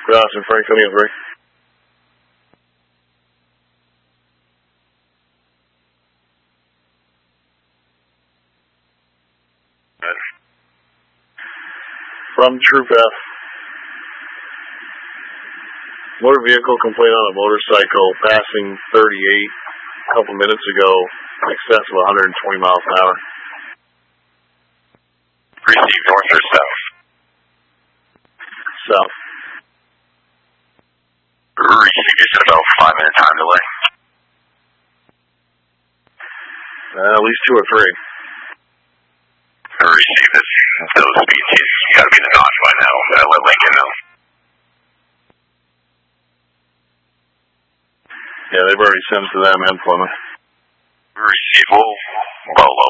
Austin, Frank, coming up, Ray. From Troop F. Motor vehicle complaint on a motorcycle passing 38 a couple minutes ago, in excess of 120 miles an hour. Receive north or south? South. Receive, you said about 5-minute time delay. At least 2 or 3. Receive this. Those speeds, you gotta be in the notch by now. Let Lincoln know. Yeah, they've already sent it to them and Plymouth. Receive. Well, low.